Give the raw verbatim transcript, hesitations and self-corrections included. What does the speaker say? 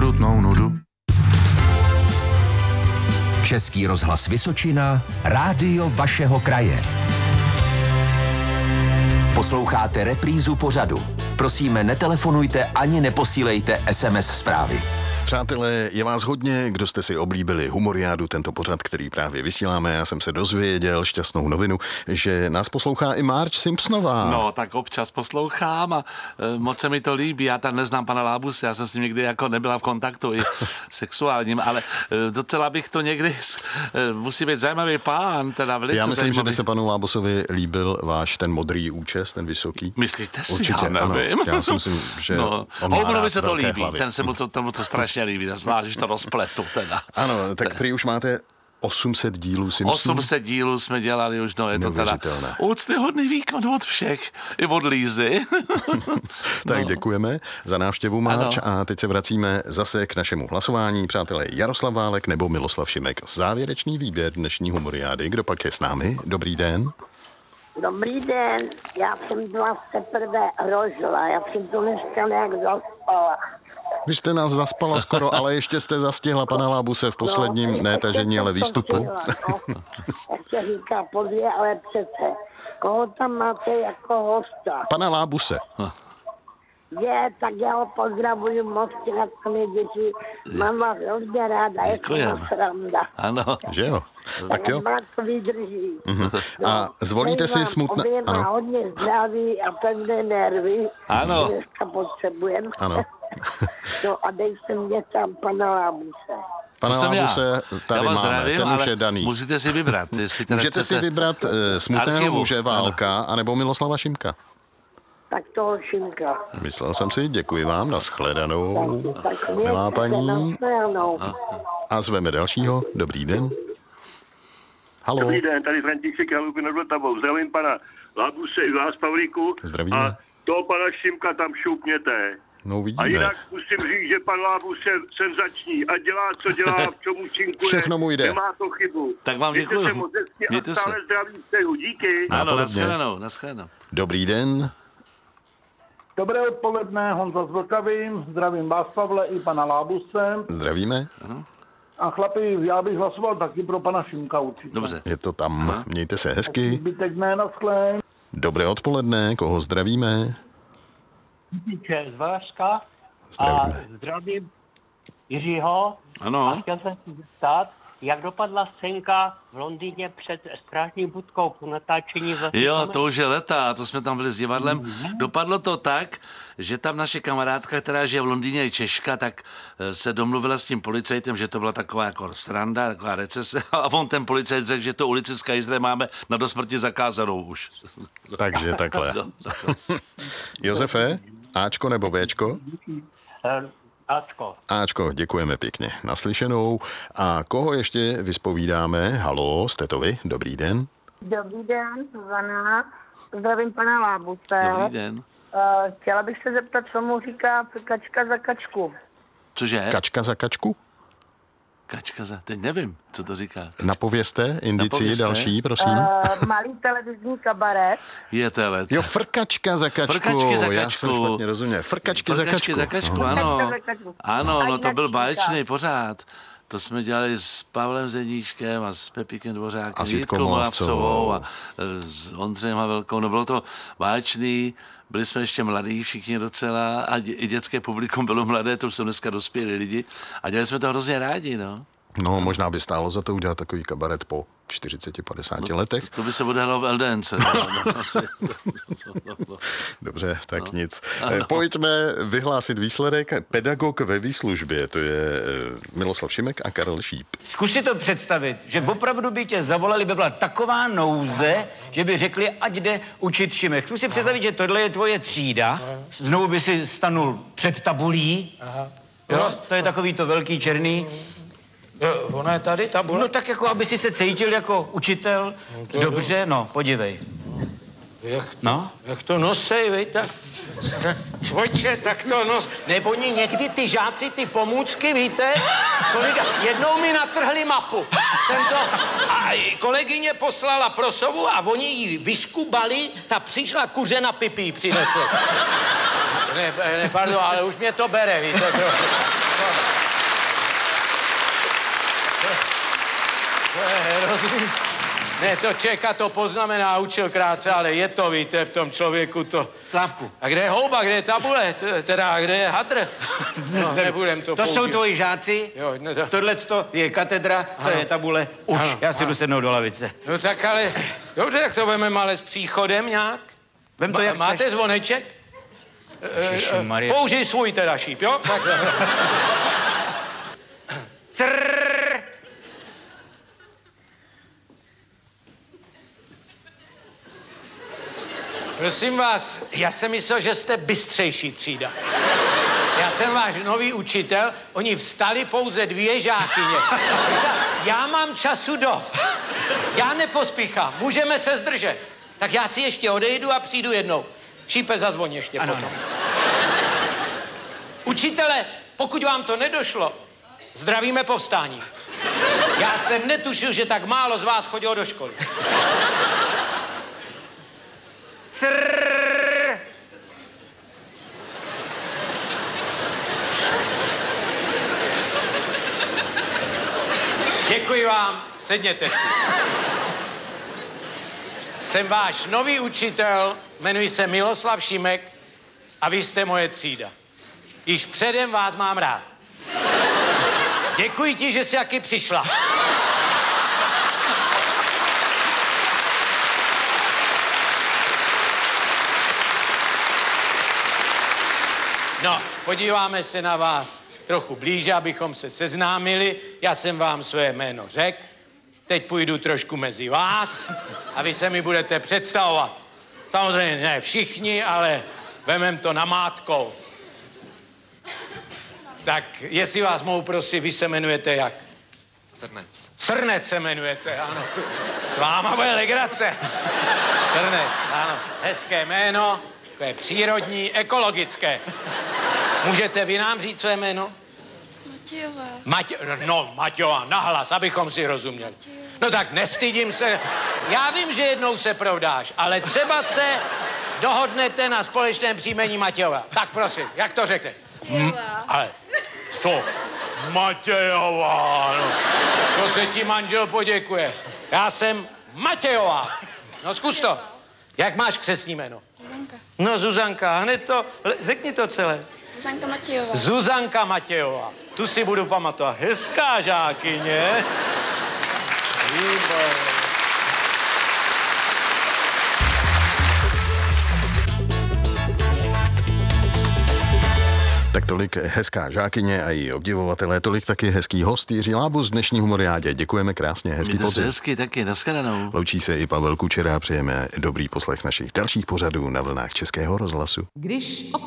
nutnou nudu. Český rozhlas Vysočina, rádio vašeho kraje. Posloucháte reprízu pořadu. Prosíme, netelefonujte ani neposílejte es em es zprávy. Přátelé, je vás hodně, kdo jste si oblíbili Humoriádu, tento pořad, který právě vysíláme. Já jsem se dozvěděl šťastnou novinu, že nás poslouchá i Marge Simpsonová. No, tak občas poslouchám a e, moc se mi to líbí. Já tam neznám pana Lábuse, já jsem s ním někdy jako nebyla v kontaktu i sexuálním, ale e, docela bych to někdy, e, musí být zajímavý pán, teda velice Já myslím, zajímavý. že by se panu Lábusovi líbil váš ten modrý účes, ten vysoký. Myslíte si? Určitě, já nevím. Ano, já si myslím, že no, on má Homerovi rád se to velké líbí, hlavy. ten se mu to, tomu to strašně líbí, zvlášť, když to rozpletu teda. Ano, tak prý už máte osm set dílů Simpsonů. osm set dílů jsme dělali už, no je to teda úctyhodný výkon od všech, i od Lízy. Tak no. Děkujeme za návštěvu, Marge, a teď se vracíme zase k našemu hlasování. Přátelé, Jaroslav Válek nebo Miloslav Šimek. Závěrečný výběr dnešní Humoriády. Kdo pak je s námi? Dobrý den. Dobrý den, já jsem vás teprve rozla, já jsem to dneska nějak zaspala. Vy jste nás zaspala skoro, ale ještě jste zastihla pana Lábuse v posledním, no, ne tažení, ale výstupu. No, jak se říká, pozdě, ale přece. Koho tam máte jako hosta? Pana Lábuse. Je, tak já ho pozdravuju moc, jak to mě děti. Mám vás hrozně ráda, je to sranda. Ano. Že jo? Tak jo. Tak to vydrží. Uh-huh. A zvolíte si smutné... Ano. Hodně zdraví a pevné nervy. Ano. Dneska potřebujem. Ano. No a dejte mě tam pana Lábuse. Pana Lábuse tady máme, zdravím, ten už je daný. Musíte si vybrat. Můžete si vybrat uh, smutného muže Válka, anebo Miloslava Šimka. Tak toho Šimka. Myslel jsem si, děkuji vám, nashledanou, milá paní. A zveme dalšího, dobrý den. Halo. Dobrý den, tady František Halupy nad Vltavou. Zdravím pana Lábuse i vás, Pavlíku. Zdravíme. A toho pana Šimka tam šoupněte. No uvidíme. A jinak musím říct, že pan Lábus je senzační a dělá, co dělá, v čem účinkuje. Všechno mu jde. Nemá to chybu. Tak vám děkuji. Mějte se moc hezky a stále zdraví vztahu. Díky. Ano, nashledanou, nashledanou. Dobrý den. Dobré odpoledne, Honza z Vltavy. Zdravím vás, Pavle, i pana Lábuse. Zdravíme. Ano. A chlapi, já bych hlasoval taky pro pana Šimka určitě. Dobře. Je to tam. Aha. Mějte se hezky. Zbytek ne, naschle. Dobré odpoledne, koho zdravíme? Díče z Valašska. Zdravíme. A zdravím Jiřího. Ano. A chtěl jsem si zeptat, jak dopadla scénka v Londýně před strážní budkou po natáčení v Jo, to už je leta, to jsme tam byli s divadlem. Mm-hmm. Dopadlo to tak, že tam naše kamarádka, která žije v Londýně, je Češka, tak se domluvila s tím policajtem, že to byla taková jako sranda, taková recese, a on ten policajt řekl, že to ulici z Kajzle máme na dosmrti zakázanou už. Takže takhle. Josefe, Ačko nebo Béčko? Ačko. Ačko, děkujeme pěkně. Naslyšenou. A koho ještě vyspovídáme? Halo, jste to vy? Dobrý den. Dobrý den, Zuzana. Zdravím pana Lábuse. Dobrý den. Uh, chtěla bych se zeptat, co mu říká kačka za kačku. Cože? Kačka za kačku? Kačka za... Teď nevím, co to říká. Napovězte, indici další, prosím. Uh, malý televizní kabaret. Je telet. Jo, frkačka za kačku. Frkačky za kačku. Já jsem špatně rozuměl. Frkačky, Frkačky za kačku. za kačku, ano. Ano, no to byl báječný báječný pořád. To jsme dělali s Pavlem Zeníčkem a s Pepíkem Dvořákem, A s Jitkou Jitkou Moravcovou Moravcovou a s Ondřejem Havelkou. No bylo to báječný, byli jsme ještě mladí všichni docela a i dětské publikum bylo mladé, to už jsou dneska dospělí lidi a dělali jsme to hrozně rádi, no. No, možná by stálo za to udělat takový kabaret po čtyřiceti padesáti no, letech. To by se odehrálo v el dé en ce. Dobře, tak no. nic. Ano. Pojďme vyhlásit výsledek. Pedagog ve výslužbě, to je Miloslav Šimek a Karel Šíp. Zkus si to představit, že opravdu by tě zavolali, by byla taková nouze, že by řekli, ať jde učit Šimek. Zkus si představit, že tohle je tvoje třída, znovu by si stanul před tabulí, jo, to je takový to velký černý. Jo, ona je tady, tabule? No tak jako, aby si se cítil jako učitel. No, to dobře, je... no, podívej. Jak, no? Jak to nosej, vej, tak... Čvoče, tak to nos... Ne, oni někdy ty žáci, ty pomůcky, víte? Kolega, jednou mi natrhli mapu. Jsem to... A kolegyně poslala prosovu a oni ji vyškubali, ta přišla kuře na pipí přinese. Ne, ne, pardon, ale už mě to bere, víte, trochu. To je hrozný. Ne, to Čeka to poznamená, učil krátce, ale je to, víte, v tom člověku to... Slávku. A kde je houba, kde je tabule, to, teda kde je hadr? No, nebudem to To použít. jsou tvoji žáci, Jo, no to... tohleto je katedra, to Ano. je tabule. Uč, Ano, já si ano. jdu sednout do lavice. No tak ale, dobře, tak to vememe ale s příchodem nějak. Vem to, Ma- jak Máte chceš. zvoneček? Ježišmarja. Použij svůj teda šíp, jo? Tak. Crrrr. Prosím vás, já jsem myslel, že jste bystřejší třída. Já jsem váš nový učitel, oni vstali pouze dvě žákyně. Já mám času dost. Já nepospíchám, můžeme se zdržet. Tak já si ještě odejdu a přijdu jednou. Šípe, zazvoň ještě Ano, potom. Učitele, pokud vám to nedošlo, zdravíme povstání. Já jsem netušil, že tak málo z vás chodilo do školy. Crrrr. Děkuji vám, sedněte si. Jsem váš nový učitel, jmenuji se Miloslav Šimek a vy jste moje třída. Již předem vás mám rád. Děkuji ti, že jsi taky přišla. No, podíváme se na vás trochu blíže, abychom se seznámili. Já jsem vám své jméno řekl. Teď půjdu trošku mezi vás a vy se mi budete představovat. Samozřejmě ne všichni, ale vemem to namátkou. Tak jestli vás mohu prosit, vy se jmenujete jak? Srnec. Srnec se jmenujete, ano. S váma bude legrace. Srnec, ano. Hezké jméno, to je přírodní, ekologické. Můžete vy nám říct své jméno? Matějová. Matě... No, Matějová, nahlas, abychom si rozuměli. No tak nestydím se. Já vím, že jednou se provdáš, ale třeba se dohodnete na společném příjmení Matějová. Tak prosím, jak to řekne? Matějová. Ale co? Matějová, no. To se ti manžel poděkuje. Já jsem Matějová. No zkus to. Jak máš křestní jméno? Zuzanka. No Zuzanka, hned to, řekni to celé. Zuzanka Matějová. Zuzanka Matějová. Tu si budu pamatovat. Hezká žákyně. Výborně. Tak tolik hezká žákyně a její obdivovatelé, tolik taky hezký host Jiří Lábus z dnešní Humoriádě. Děkujeme krásně, hezký Mějte se podzim. hezky taky, nashledanou. Loučí se i Pavel Kučera a přejeme dobrý poslech našich dalších pořadů na vlnách Českého rozhlasu. Když